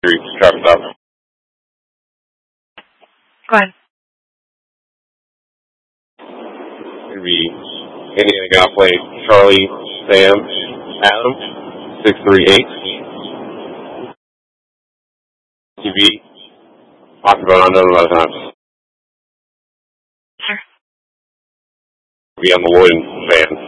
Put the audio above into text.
Traffic stop. Go ahead. It'd be Indiana Golf Play Charlie Sam Adam 638. TV. Occupied unknown by the times. Sure. Be on the Lloyd van.